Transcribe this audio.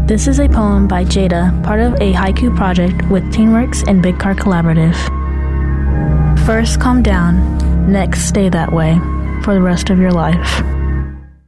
This is a poem by Jada, part of a haiku project with TeenWorks and Big Car Collaborative. First, calm down. Next, stay that way for the rest of your life.